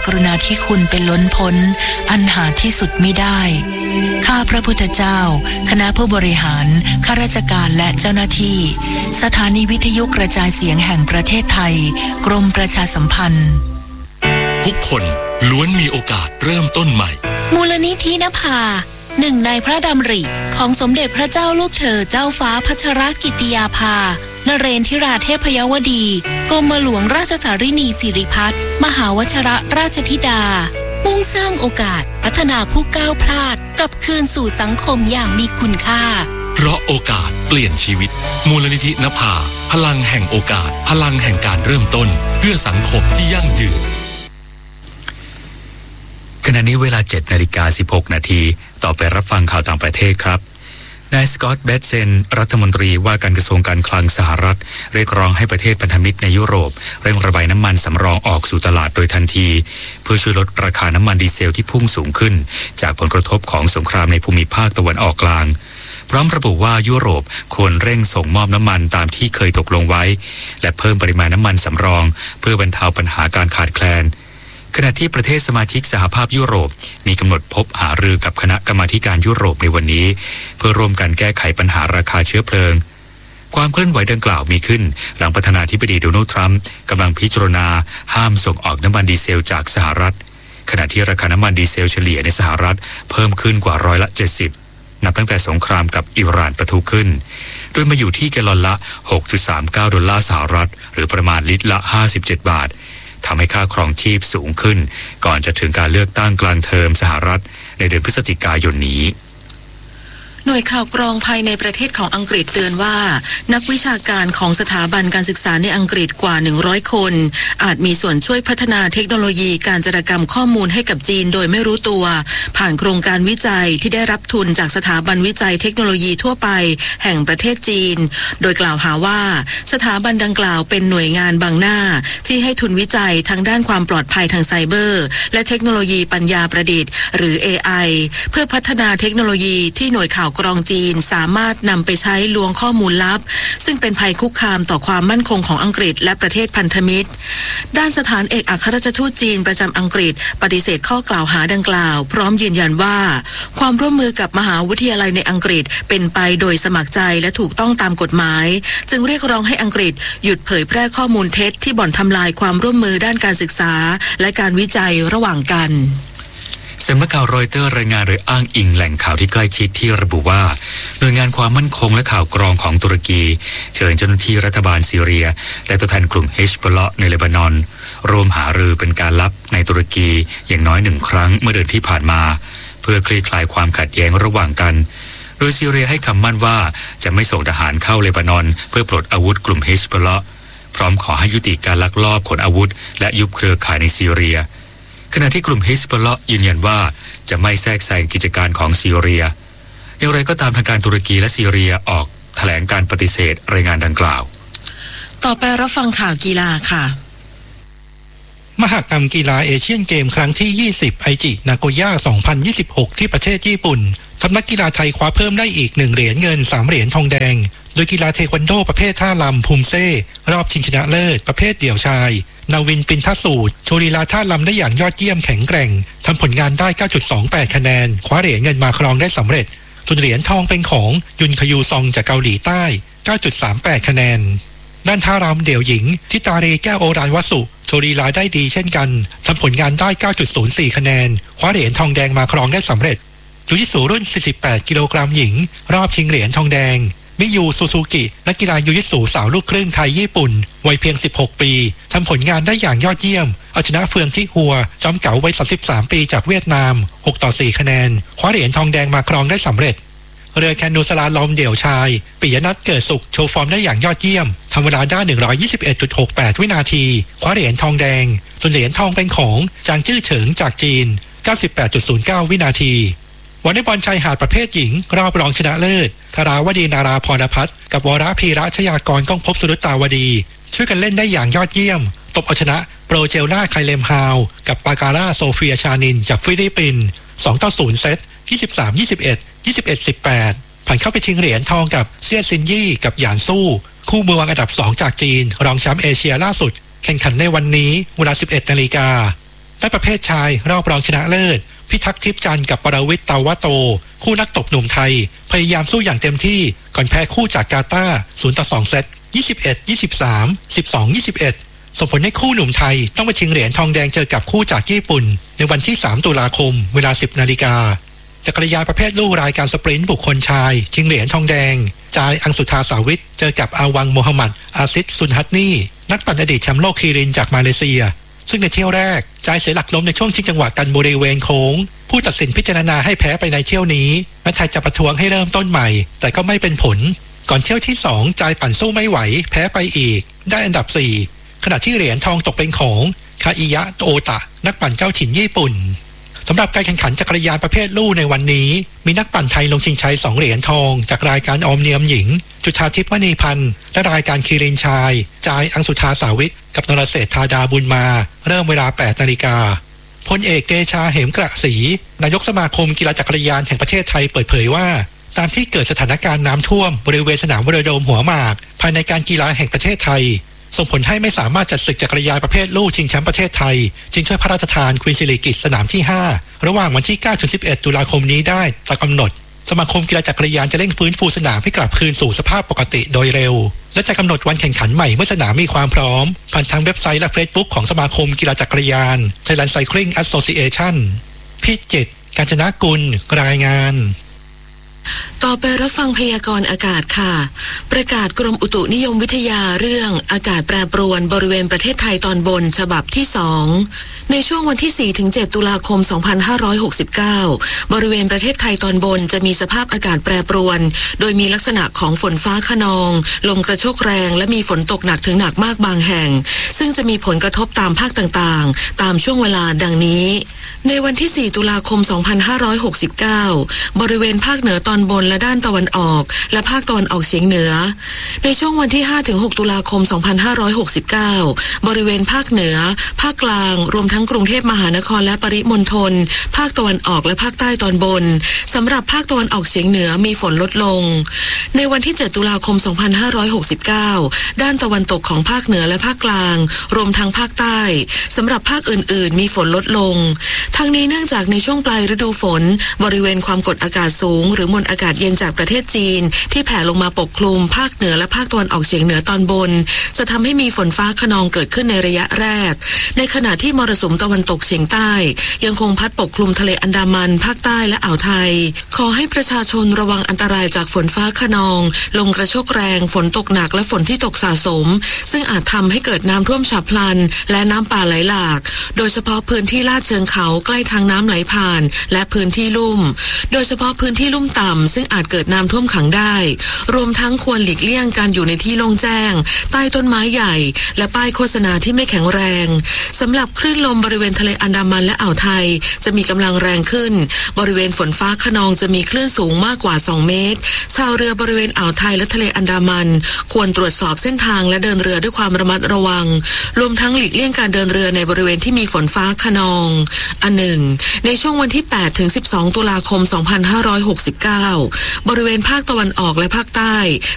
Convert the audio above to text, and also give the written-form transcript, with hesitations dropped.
กรุณาธิคุณเป็นล้นพ้นอันหาที่สุดมิได้ข้าพระพุทธเจ้าคณะผู้บริหารข้าราชการและเจ้าหน้าที่สถานีวิทยุกระจายเสียงแห่งประเทศไทยกรมประชาสัมพันธ์ทุกคนล้วนมีโอกาสเริ่มต้นใหม่มูลนิธินภาหนึ่งในพระดำริของสมเด็จพระเจ้าลูกเธอเจ้าฟ้าพัชรกิติยาภานเรนทิราเทพยวดีกรมหลวงราชสารินีสิริพัฒน์มหาวชิรราชธิดามุ่งสร้างโอกาสพัฒนาผู้ก้าวพลาดกลับคืนสู่สังคมอย่างมีคุณค่าเพราะโอกาสเปลี่ยนชีวิตมูลนิธินภาพลังแห่งโอกาสพลังแห่งการเริ่มต้นเพื่อสังคมที่ยั่งยืนขณะนี้เวลา 7:16 นาทีต่อไปรับฟังข่าวต่างประเทศครับนายสกอตต์ เบตเซนรัฐมนตรีว่าการกระทรวงการคลังสหรัฐเรียกร้องให้ประเทศพันธมิตรในยุโรปเร่งระบายน้ำมันสำรองออกสู่ตลาดโดยทันทีเพื่อช่วยลดราคาน้ำมันดีเซลที่พุ่งสูงขึ้นจากผลกระทบของสงครามในภูมิภาคตะวันออกกลางพร้อมระบุว่ายุโรปควรเร่งส่งมอบน้ำมันตามที่เคยตกลงไว้และเพิ่มปริมาณน้ำมันสำรองเพื่อบรรเทาปัญหาการขาดแคลนขณะที่ประเทศสมาชิกสหภาพยุโรปมีกำหนดพบหารือกับคณะกรรมาธิการยุโรปในวันนี้เพื่อร่วมกันแก้ไขปัญหาราคาเชื้อเพลิงความเคลื่อนไหวดังกล่าวมีขึ้นหลังประธานาธิบดีโดนัลด์ทรัมป์กำลังพิจารณาห้ามส่งออกน้ำมันดีเซลจากสหรัฐขณะที่ราคาน้ำมันดีเซลเฉลี่ยในสหรัฐเพิ่มขึ้นกว่า70%นับตั้งแต่สงครามกับอิหร่านปะทุขึ้นโดยมาอยู่ที่แกลลอนละ $6.39 สหรัฐหรือประมาณลิตรละ57 บาททำให้ค่าครองชีพสูงขึ้นก่อนจะถึงการเลือกตั้งกลางเทอมสหรัฐในเดือนพฤศจิกายนนี้หน่วยข่าวกรองภายในประเทศของอังกฤษเตือนว่านักวิชาการของสถาบันการศึกษาในอังกฤษกว่า100คนอาจมีส่วนช่วยพัฒนาเทคโนโลยีการจารกรรมข้อมูลให้กับจีนโดยไม่รู้ตัวผ่านโครงการวิจัยที่ได้รับทุนจากสถาบันวิจัยเทคโนโลยีทั่วไปแห่งประเทศจีนโดยกล่าวหาว่าสถาบันดังกล่าวเป็นหน่วยงานบังหน้าที่ให้ทุนวิจัยทางด้านความปลอดภัยทางไซเบอร์และเทคโนโลยีปัญญาประดิษฐ์หรือ AI เพื่อพัฒนาเทคโนโลยีที่หน่วยข่าวกรองจีนสามารถนำไปใช้ลวงข้อมูลลับซึ่งเป็นภัยคุกคามต่อความมั่นคงของอังกฤษและประเทศพันธมิตรด้านสถานเอกอัครราชทูตจีนประจำอังกฤษปฏิเสธข้อกล่าวหาดังกล่าวพร้อมยืนยันว่าความร่วมมือกับมหาวิทยาลัยในอังกฤษเป็นไปโดยสมัครใจและถูกต้องตามกฎหมายจึงเรียกร้องให้อังกฤษหยุดเผยแพร่ข้อมูลเท็จที่บ่อนทำลายความร่วมมือด้านการศึกษาและการวิจัยระหว่างกันสำนักข่าวรอยเตอร์รายงานโดยอ้างอิงแหล่งข่าวที่ใกล้ชิดที่ระบุว่าหน่วยงานความมั่นคงและข่าวกรองของตุรกีเชิญเจ้าหน้าที่รัฐบาลซีเรียและตัวแทนกลุ่มเฮชบอลเลาะห์ในเลบานอนร่วมหารือเป็นการลับในตุรกีอย่างน้อย1 ครั้งเมื่อเดือนที่ผ่านมาเพื่อคลี่คลายความขัดแย้งระหว่างกันโดยซีเรียให้คำมั่นว่าจะไม่ส่งทหารเข้าเลบานอนเพื่อปลดอาวุธกลุ่มเฮชบอลเลาะห์พร้อมขอให้ยุติการลักลอบขนอาวุธและยุบเครือข่ายในซีเรียขณะที่กลุ่มฮิซบอลเลาะห์ยืนยันว่าจะไม่แทรกแซงกิจการของซีเรียอย่างไรก็ตามทางการตุรกีและซีเรียออกแถลงการปฏิเสธรายงานดังกล่าวต่อไปรับฟังข่าวกีฬาค่ะมหกรรมกีฬาเอเชียนเกมครั้งที่20ไอจินาโกย่า2026ที่ประเทศญี่ปุ่นทัพนักกีฬาไทยคว้าเพิ่มได้อีก1เหรียญเงิน3เหรียญทองแดงโดยกีฬาเทควันโดประเภทท่าลำภูมิเซ่รอบชิงชนะเลิศประเภทเดี่ยวชายนาวินปินทสูตรโชว์ลีลาท่าลำได้อย่างยอดเยี่ยมแข็งแกร่งทำผลงานได้ 9.28 คะแนนคว้าเหรียญเงินมาครองได้สำเร็จส่วนเหรียญทองเป็นของยุนคยูซองจากเกาหลีใต้ 9.38 คะแนนด้านท่ารำเดี่ยวหญิงทิตาเรแก้วโอรานวสุโชว์ลีลาได้ดีเช่นกันทำผลงานได้ 9.04 คะแนนคว้าเหรียญทองแดงมาครองได้สำเร็จยูจิสุรุ่น48กิโลกรัมหญิงรอบชิงเหรียญทองแดงมิยูซูซูกินักกีฬายูจิสุสาวลูกครึ่งไทยญี่ปุ่นวัยเพียง16ปีทำผลงานได้อย่างยอดเยี่ยมเอาชนะเฟืองที่หัวจอมเก๋าวัย33ปีจากเวียดนาม6-4 คะแนนคว้าเหรียญทองแดงมาครองได้สำเร็จเรือแคนูสลาลอมเดี่ยวชายปิยนัทเกิดสุขโชว์ฟอร์มได้อย่างยอดเยี่ยมทำเวลาได้ 121.68 วินาทีคว้าเหรียญทองแดงส่วนเหรียญทองเป็นของจางจื้อเฉิงจากจีน 98.09 วินาทีวอลเลย์บอลชายหาดประเภทหญิงรอบรองชนะเลิศธาราวดีนาราพรพัฒน์กับวรพีระชยากรก้องภพสุรุตาวดีช่วยกันเล่นได้อย่างยอดเยี่ยมตบเอาชนะโปรเจลล่าไคเลมฮาวกับปาการ่าโซเฟียชานินจากฟิลิปปินส์ 2-0 เซต 23-21 21-18 ผ่านเข้าไปชิงเหรียญทองกับเซียนซินยี่กับหยานสู้คู่มือวางอันดับ2จากจีนรองแชมป์เอเชียล่าสุดแข่งขันในวันนี้เวลา 11 นาฬิกาและประเภทชายรอบรองชนะเลิศพิทักษ์ทิพย์จันทร์กับปรวิทย์เตาวะโตคู่นักตบหนุ่มไทยพยายามสู้อย่างเต็มที่ก่อนแพ้คู่จากกาตาร์0-2 เซต21-23 12-21ส่งผลให้คู่หนุ่มไทยต้องไปชิงเหรียญทองแดงเจอกับคู่จากญี่ปุ่นในวันที่3 ตุลาคมเวลา 10 นาฬิกาจักรยานประเภทลู่รายการสปรินต์บุคคลชายชิงเหรียญทองแดงจายอังสุธาสาวิทเจอกับอาวังโมฮัมหมัดอาซิดซุนฮัตนีนักปั่นอดีตแชมป์โลกคีรินจากมาเลเซียซึ่งในเที่ยวแรกจายเสียหลักล้มในช่วงชิงจังหวะกันบริเวณโค้งผู้ตัดสินพิจารณาให้แพ้ไปในเที่ยวนี้และไทยจะประท้วงให้เริ่มต้นใหม่แต่ก็ไม่เป็นผลก่อนเที่ยวที่2จายปั่นสู้ไม่ไหวแพ้ไปอีกได้อันดับ4ขณะที่เหรียญทองตกเป็นของคาอิยะโอตะนักปั่นเจ้าถิ่นญี่ปุ่นสำหรับการแข่งขันจักรยานประเภทลู่ในวันนี้มีนักปั่นไทยลงชิงชัย2 เหรียญทองจากรายการออมเนียมหญิงจุฑาทิพย์มณีพันธ์และรายการคีรินชายจายอังสุธาสาวิทกับนรเศรษฐธาดาบุญมาเริ่มเวลา 8 นาฬิกาพลเอกเดชาเหมกระศรีนายกสมาคมกีฬาจักรยานแห่งประเทศไทยเปิดเผยว่าตามที่เกิดสถานการณ์น้ำท่วมบริเวณสนามวโรโดมหัวหมากภายในการกีฬาแห่งประเทศไทยส่งผลให้ไม่สามารถจัดศึกจักรยานประเภทลู่ชิงแชมป์ประเทศไทยจึงช่วยพระราชทานควีนสิริกิติ์สนามที่5ระหว่างวันที่ 9-11 ตุลาคมนี้ได้ตามกำหนดสมาคมกีฬาจักรยานจะเร่งฟื้นฟูสนามให้กลับคืนสู่สภาพปกติโดยเร็วและจะกำหนดวันแข่งขันใหม่เมื่อสนามมีความพร้อมผ่านทางเว็บไซต์และเฟซบุ๊กของสมาคมกีฬาจักรยาน Thailand Cycling Association พิจิตร กาญจนกุลรายงานต่อไปรับฟังพยากรณ์อากาศค่ะประกาศกรมอุตุนิยมวิทยาเรื่องอากาศแปรปรวนบริเวณประเทศไทยตอนบนฉบับที่2ในช่วงวันที่ 4-7 ตุลาคม 2569 บริเวณประเทศไทยตอนบนจะมีสภาพอากาศแปรปรวนโดยมีลักษณะของฝนฟ้าคะนองลมกระโชกแรงและมีฝนตกหนักถึงหนักมากบางแห่งซึ่งจะมีผลกระทบตามภาคต่างๆตามช่วงเวลาดังนี้ในวันที่ 4 ตุลาคม 2569 บริเวณภาคเหนือตอนบนและด้านตะวันออกและภาคตะวันออกเฉียงเหนือในช่วงวันที่ 5-6 ตุลาคม 2569 บริเวณภาคเหนือภาคกลางรวมทั้งกรุงเทพมหานครและปริมณฑลภาคตะวันออกและภาคใต้ตอนบนสำหรับภาคตะวันออกเฉียงเหนือมีฝนลดลงในวันที่ 7 ตุลาคม 2569 ด้านตะวันตกของภาคเหนือและภาคกลางรวมทั้งภาคใต้สำหรับภาคอื่นๆมีฝนลดลงทั้งนี้เนื่องจากในช่วงปลายฤดูฝนบริเวณความกดอากาศสูงหรือมวลอากาศเย็นจากประเทศจีนที่แผ่ลงมาปกคลุมภาคเหนือและภาคตะวันออกเฉียงเหนือตอนบนจะทำให้มีฝนฟ้าคะนองเกิดขึ้นในระยะแรกในขณะที่มรสุมตะวันตกเฉียงใต้ยังคงพัดปกคลุมทะเลอันดามันภาคใต้และอ่าวไทยขอให้ประชาชนระวังอันตรายจากฝนฟ้าคะนองลมกระโชกแรงฝนตกหนักและฝนที่ตกสะสมซึ่งอาจทำให้เกิดน้ำท่วมฉับพลันและน้ำป่าไหลหลากโดยเฉพาะพื้นที่ลาดเชิงเขาใกล้ทางน้ำไหลผ่านและพื้นที่ลุ่มโดยเฉพาะพื้นที่ลุ่มต่ำซึ่งอาจเกิดน้ำท่วมขังได้รวมทั้งควรหลีกเลี่ยงการอยู่ในที่โล่งแจ้งใต้ต้นไม้ใหญ่และป้ายโฆษณาที่ไม่แข็งแรงสำหรับคลื่นลมบริเวณทะเลอันดามันและอ่าวไทยจะมีกำลังแรงขึ้นบริเวณฝนฟ้าคะนองจะมีคลื่นสูงมากกว่า2 เมตรชาวเรือบริเวณอ่าวไทยและทะเลอันดามันควรตรวจสอบเส้นทางและเดินเรือด้วยความระมัดระวังรวมทั้งหลีกเลี่ยงการเดินเรือในบริเวณที่มีฝนฟ้าคะนองอันหนึ่งในช่วงวันที่ 8-12 ตุลาคม 2569 บริเวณภาคตะวันออกและภาคใต้